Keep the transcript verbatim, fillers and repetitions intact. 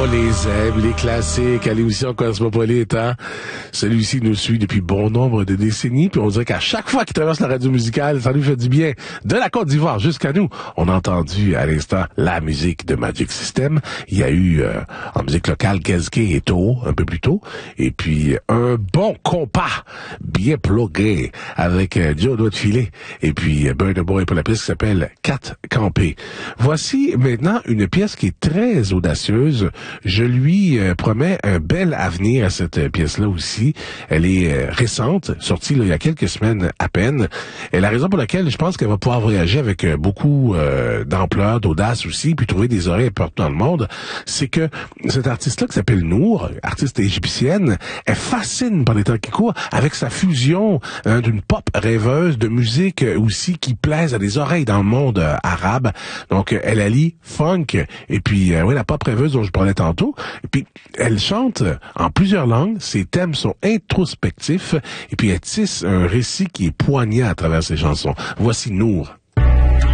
On les aime, les classiques à l'émission Cosmopolite, hein? Celui-ci nous suit depuis bon nombre de décennies, puis on dirait qu'à chaque fois qu'il traverse la radio musicale, ça nous fait du bien. De la Côte d'Ivoire jusqu'à nous, on a entendu à l'instant la musique de Magic System. Il y a eu euh, en musique locale Kezke et Toho un peu plus tôt, et puis un bon compas bien plugué avec euh, Joe Doigt de Filet, et puis euh, Burna Boy pour la pièce qui s'appelle Quatre Campés. Voici maintenant une pièce qui est très audacieuse. Je lui euh, promets un bel avenir à cette euh, pièce-là aussi. Elle est euh, récente, sortie là, il y a quelques semaines à peine. Et la raison pour laquelle je pense qu'elle va pouvoir voyager avec euh, beaucoup euh, d'ampleur, d'audace aussi, puis trouver des oreilles partout dans le monde, c'est que cette artiste-là qui s'appelle Nour, artiste égyptienne, elle fascine par les temps qui courent avec sa fusion hein, d'une pop rêveuse, de musique euh, aussi qui plaise à des oreilles dans le monde euh, arabe. Donc, euh, elle allie funk et puis euh, oui, la pop rêveuse dont je parlais tantôt. Et puis, elle chante en plusieurs langues. Ses thèmes sont introspectifs. Et puis, elle tisse un récit qui est poignant à travers ses chansons. Voici Nour.